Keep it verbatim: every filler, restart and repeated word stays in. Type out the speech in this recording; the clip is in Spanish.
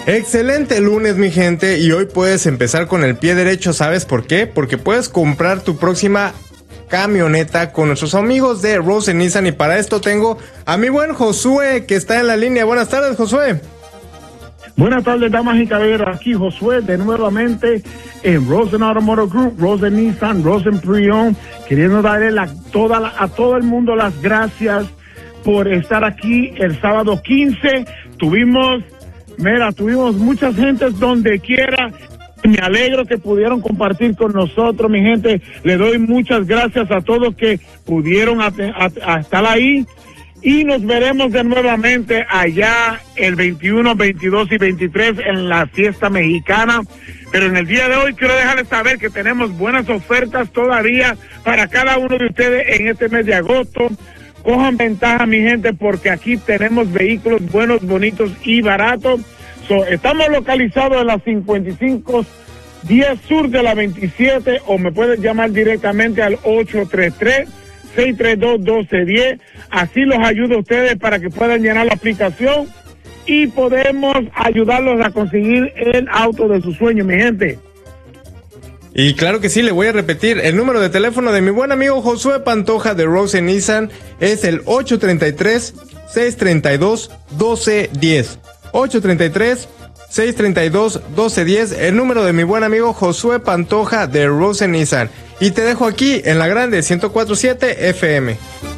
Excelente lunes, mi gente, y hoy puedes empezar con el pie derecho. ¿Sabes por qué? Porque puedes comprar tu próxima camioneta con nuestros amigos de Rosen Nissan, y para esto tengo a mi buen Josué, que está en la línea. Buenas tardes, Josué. Buenas tardes, damas y caballeros. Aquí Josué de nuevamente en Rosen Automotive Group, Rosen Nissan, Rosen Pre-Owned, queriendo darle la, toda la, a todo el mundo las gracias por estar aquí el sábado quince. Tuvimos, mira, tuvimos muchas gentes donde quiera. Me alegro que pudieron compartir con nosotros, mi gente. Le doy muchas gracias a todos que pudieron a, a, a estar ahí. Y nos veremos de nuevamente allá el veintiuno, veintidós y veintitrés en la fiesta mexicana. Pero en el día de hoy quiero dejarles saber que tenemos buenas ofertas todavía para cada uno de ustedes en este mes de agosto. Cojan ventaja, mi gente, porque aquí tenemos vehículos buenos, bonitos y baratos. So, estamos localizados en la cincuenta y cinco diez sur de la veintisiete, o me pueden llamar directamente al ocho tres tres, seis tres dos, uno dos uno cero. Así los ayudo a ustedes para que puedan llenar la aplicación y podemos ayudarlos a conseguir el auto de sus sueños, mi gente. Y claro que sí, le voy a repetir, el número de teléfono de mi buen amigo Josué Pantoja de Rosen Nissan es el ocho tres tres, seis tres dos, uno dos uno cero. ocho tres tres, seis tres dos, uno dos uno cero, el número de mi buen amigo Josué Pantoja de Rosen Nissan. Y te dejo aquí en la grande ciento cuatro punto siete F M.